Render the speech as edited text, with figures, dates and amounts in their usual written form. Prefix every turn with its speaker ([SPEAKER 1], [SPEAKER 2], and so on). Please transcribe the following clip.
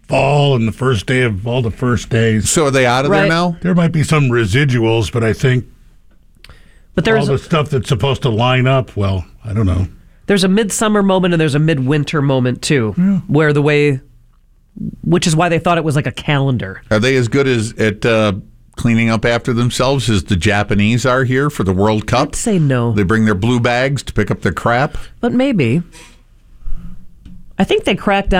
[SPEAKER 1] fall and the first day of all the first days.
[SPEAKER 2] So are they out of there
[SPEAKER 3] Right.
[SPEAKER 2] now?
[SPEAKER 1] There might be some residuals, but I think
[SPEAKER 3] But
[SPEAKER 1] all the stuff that's supposed to line up, well, I don't know.
[SPEAKER 3] there's a midsummer moment and there's a midwinter moment too, where which is why they thought it was like a calendar.
[SPEAKER 2] Are they as good at cleaning up after themselves as the Japanese are here for the World Cup?
[SPEAKER 3] I'd say no,
[SPEAKER 2] They bring their blue bags to pick up their crap.
[SPEAKER 3] but maybe. I think they cracked down